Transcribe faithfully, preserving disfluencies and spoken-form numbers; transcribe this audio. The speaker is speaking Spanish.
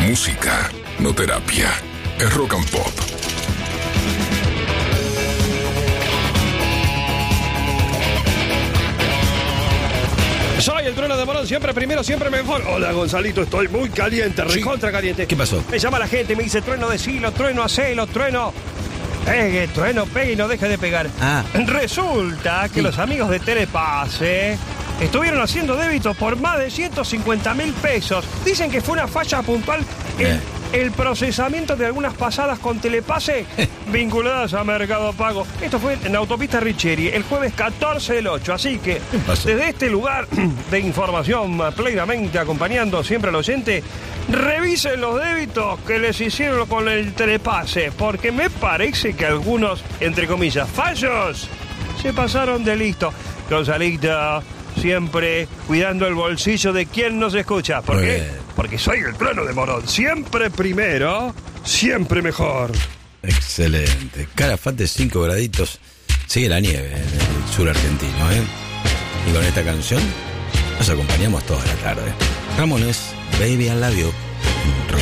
Música, no terapia. Es Rock and Pop. Soy el trueno de Morón, siempre primero, siempre mejor. Hola, Gonzalito, estoy muy caliente, Sí. recontra caliente. ¿Qué pasó? Me llama la gente, me dice, trueno, decilo, trueno, hacelo, trueno. Pegue, trueno, pegue y no deje de pegar. Ah. Resulta que Sí. los amigos de Telepase estuvieron haciendo débitos por más de ciento cincuenta mil pesos. Dicen que fue una falla puntual en Eh. el procesamiento de algunas pasadas con Telepase vinculadas a Mercado Pago. Esto fue en Autopista Richeri el jueves catorce del ocho. Así que pasó? desde este lugar de información plenamente acompañando siempre al oyente, revisen los débitos que les hicieron con el Telepase, porque me parece que algunos, entre comillas, fallos, se pasaron de listo. Gonzalito, siempre cuidando el bolsillo de quien nos escucha. ¿Por Muy qué? bien. Porque soy el trueno de Morón. Siempre primero, siempre mejor. Excelente. Calafate, cinco graditos. Sigue la nieve en el sur argentino, ¿eh? Y con esta canción nos acompañamos toda la tarde. Ramones, Baby I Love You.